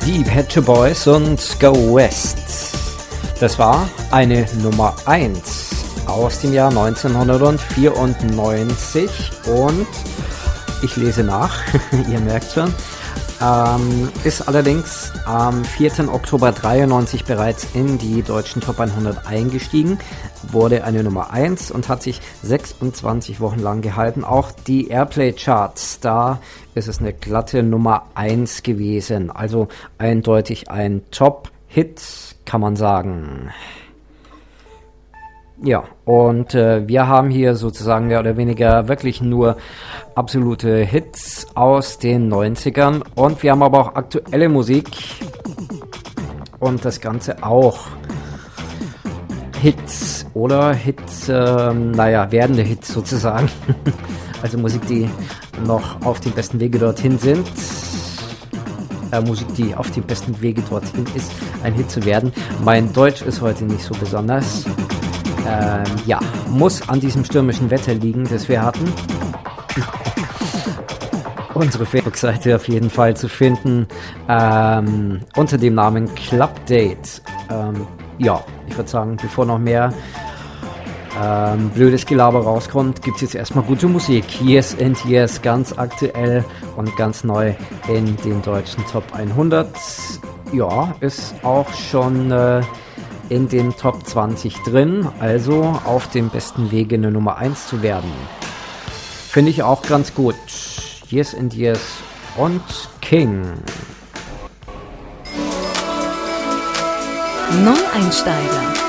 Die Pet Shop Boys und Go West. Das war eine Nummer 1 aus dem Jahr 1994 und ich lese nach, ihr merkt schon, ist allerdings am 4. Oktober 93 bereits in die deutschen Top 100 eingestiegen, wurde eine Nummer 1 und hat sich 26 Wochen lang gehalten. Auch die Airplay-Charts, da ist es eine glatte Nummer 1 gewesen, also eindeutig ein Top-Hit, kann man sagen. Ja, und wir haben hier sozusagen mehr oder weniger wirklich nur absolute Hits aus den 90ern und wir haben aber auch aktuelle Musik und das Ganze auch Hits oder Hits, werdende Hits sozusagen. Also Musik, die noch auf dem besten Wege dorthin sind. Musik, die auf dem besten Wege dorthin ist, ein Hit zu werden. Mein Deutsch ist heute nicht so besonders. Muss an diesem stürmischen Wetter liegen, das wir hatten. Unsere Facebook-Seite auf jeden Fall zu finden unter dem Namen Clubdate. Ich würde sagen, bevor noch mehr blödes Gelaber rauskommt, gibt es jetzt erstmal gute Musik. Yes and Yes, ganz aktuell und ganz neu in den deutschen Top 100. Ja, ist auch schon in den Top 20 drin, also auf dem besten Wege eine Nummer 1 zu werden. Finde ich auch ganz gut. Yes and Yes und King. Neueinsteiger.